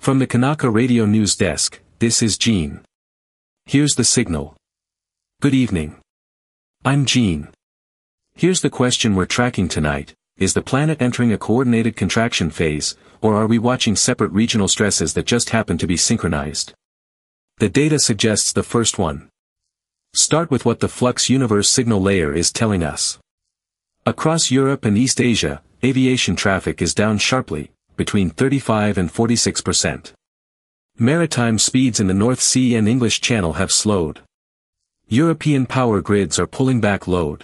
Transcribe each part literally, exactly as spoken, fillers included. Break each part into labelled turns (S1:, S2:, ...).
S1: From the Kanaka Radio News Desk, this is Gene. Here's the signal. Good evening. I'm Gene. Here's the question we're tracking tonight: is the planet entering a coordinated contraction phase, or are we watching separate regional stresses that just happen to be synchronized? The data suggests the first one. Start with what the Flux Universe signal layer is telling us. Across Europe and East Asia, aviation traffic is down sharply, between thirty-five and forty-six percent. Maritime speeds in the North Sea and English Channel have slowed. European power grids are pulling back load.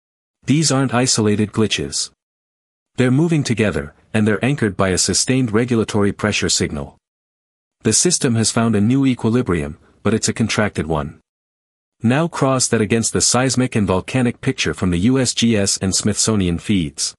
S1: These aren't isolated glitches. They're moving together, and they're anchored by a sustained regulatory pressure signal. The system has found a new equilibrium, but it's a contracted one. Now cross that against the seismic and volcanic picture from the U S G S and Smithsonian feeds.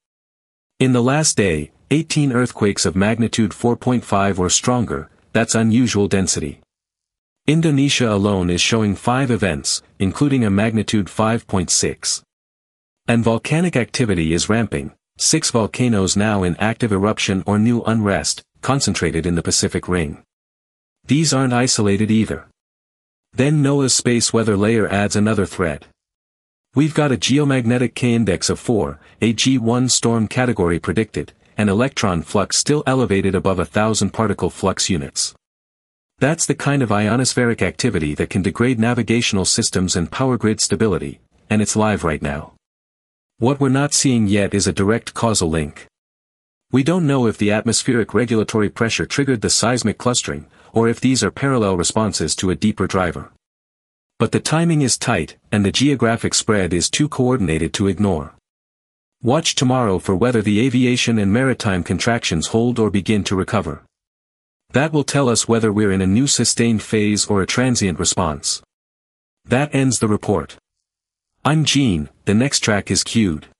S1: In the last day, eighteen earthquakes of magnitude four point five or stronger, that's unusual density. Indonesia alone is showing five events, including a magnitude five point six. And volcanic activity is ramping, six volcanoes now in active eruption or new unrest, concentrated in the Pacific Ring. These aren't isolated either. Then NOAA's space weather layer adds another thread. We've got a geomagnetic K-index of four, a G one storm category predicted, and electron flux still elevated above a thousand particle flux units. That's the kind of ionospheric activity that can degrade navigational systems and power grid stability, and it's live right now. What we're not seeing yet is a direct causal link. We don't know if the atmospheric regulatory pressure triggered the seismic clustering, or if these are parallel responses to a deeper driver. But the timing is tight, and the geographic spread is too coordinated to ignore. Watch tomorrow for whether the aviation and maritime contractions hold or begin to recover. That will tell us whether we're in a new sustained phase or a transient response. That ends the report. I'm Gene, the next track is queued.